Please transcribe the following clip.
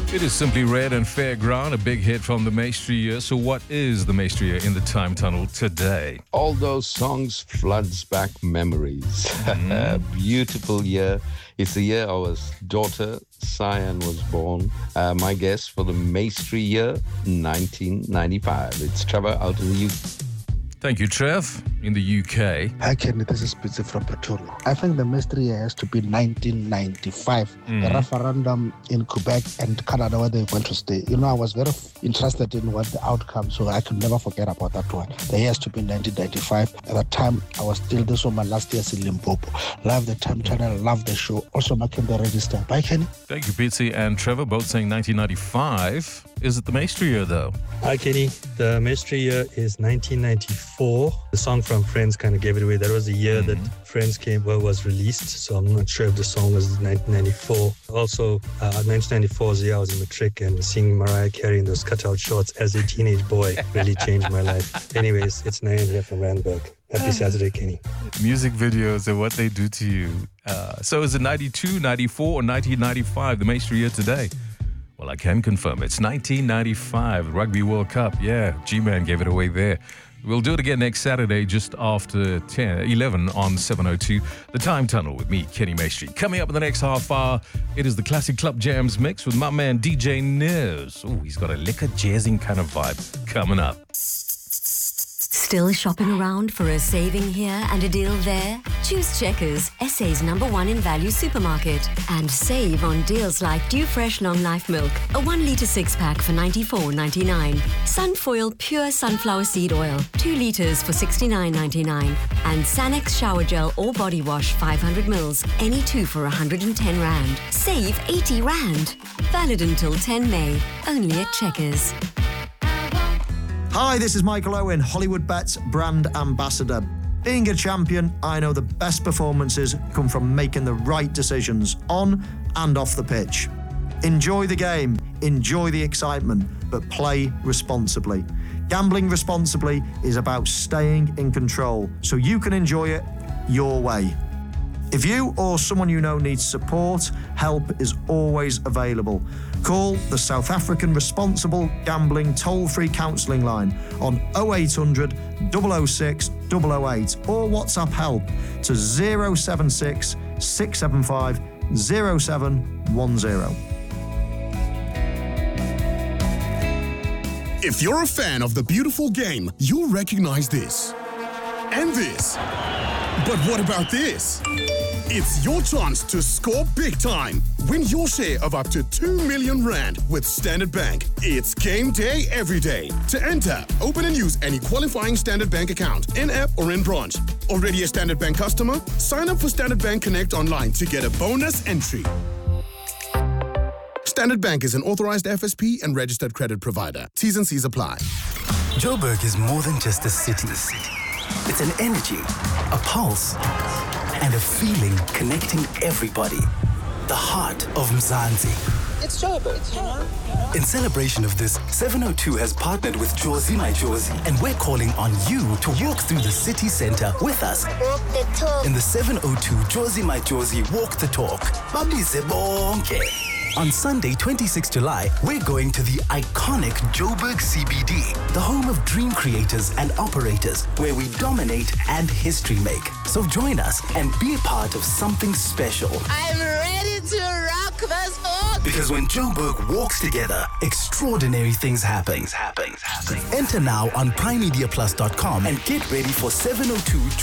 It is Simply Red and Fairground, a big hit from the Maestri year. So what is the Maestri year in the time tunnel today? All those songs floods back memories. Beautiful year. It's the year our daughter, Cyan, was born. My guess for the Maestri year, 1995. It's Trevor out in the UK. Thank you, Trev, in the UK. Hi, Kenny. This is Pizzi from Pretoria. I think the Maestri year has to be 1995. The referendum in Quebec and Canada where they went to stay. You know, I was very interested in what the outcome, so I could never forget about that one. The year has to be 1995. At that time, I was still, this was my last year in Limpopo. Love the time channel, love the show. Also marking the register. Bye, Kenny. Thank you, Pizzi and Trevor, both saying 1995. Is it the Maestri year, though? Hi, Kenny. The Maestri year is 1994. The song from Friends kind of gave it away. That was the year that Friends was released, so I'm not sure if the song was 1994. Also, 1994 is the year I was in matric, and seeing Mariah Carey in those cutout shorts as a teenage boy really changed my life. Anyways, it's Nayan here from Randburg. Happy Saturday, Kenny. Music videos and what they do to you. So is it 92, 94, or 1995, the Maestri year today? Well, I can confirm it's 1995, Rugby World Cup. Yeah, G-Man gave it away there. We'll do it again next Saturday just after 11 on 702. The Time Tunnel with me, Kenny Maestri. Coming up in the next half hour, it is the Classic Club Jams mix with my man DJ Nez. Oh, he's got a liquor jazzing kind of vibe coming up. Still shopping around for a saving here and a deal there? Choose Checkers, SA's #1 in value supermarket. And save on deals like Dew Fresh Long Life Milk, a 1 litre 6-pack for $94.99. Sunfoil Pure Sunflower Seed Oil, 2 litres for $69.99. And Sanex Shower Gel or Body Wash 500 mils, any 2 for 110 Rand. Save 80 Rand. Valid until 10 May, only at Checkers. Hi, this is Michael Owen, Hollywood Bets brand ambassador. Being a champion, I know the best performances come from making the right decisions on and off the pitch. Enjoy the game, enjoy the excitement, but play responsibly. Gambling responsibly is about staying in control so you can enjoy it your way. If you or someone you know needs support, help is always available. Call the South African Responsible Gambling toll-free counselling line on 0800 006 008 or WhatsApp help to 076 675 0710. If you're a fan of the beautiful game, you'll recognize this. And this. But what about this? It's your chance to score big time. Win your share of up to 2 million Rand with Standard Bank. It's game day every day. To enter, open and use any qualifying Standard Bank account, in-app or in branch. Already a Standard Bank customer? Sign up for Standard Bank Connect online to get a bonus entry. Standard Bank is an authorized FSP and registered credit provider. T's and C's apply. Joburg is more than just a city. It's an energy, a pulse, and a feeling connecting everybody. The heart of Mzansi. It's Joburg. In celebration of this, 702 has partnered with Jozi My Jozi, and we're calling on you to walk through the city center with us. Walk the talk. In the 702 Jozi My Jozi Walk the Talk. Babize bonke. On Sunday, 26 July, we're going to the iconic Joburg CBD, the home of dream creators and operators, where we dominate and history make. So join us and be a part of something special. I'm ready to rock this book. Because when Joburg walks together, extraordinary things happen. Enter now on primemediaplus.com and get ready for 702